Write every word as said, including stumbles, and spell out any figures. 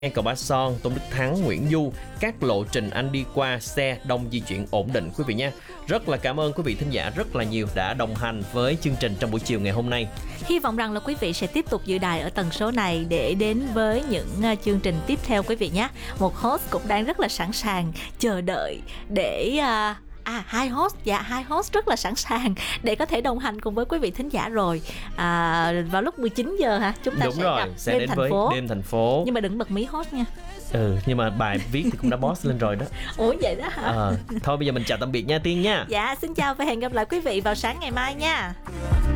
Cầu Ba Son, Tôn Đức Thắng, Nguyễn Du, các lộ trình anh đi qua xe đông di chuyển ổn định quý vị nha. Rất là cảm ơn quý vị thính giả rất là nhiều đã đồng hành với chương trình trong buổi chiều ngày hôm nay. Hy vọng rằng là quý vị sẽ tiếp tục giữ đài ở tần số này để đến với những uh, chương trình tiếp theo quý vị nhé. Một host cũng đang rất là sẵn sàng chờ đợi để uh, À, hai host, dạ hai host rất là sẵn sàng để có thể đồng hành cùng với quý vị thính giả rồi. À, vào lúc mười chín giờ hả? Chúng ta Đúng sẽ rồi, gặp sẽ đêm đến thành với phố. đêm thành phố. Nhưng mà đừng bật mí host nha. Ừ, nhưng mà bài viết thì cũng đã post lên rồi đó. Ủa vậy đó hả? À, thôi bây giờ mình chào tạm biệt nha Tiên nha. Dạ, xin chào và hẹn gặp lại quý vị vào sáng ngày mai nha.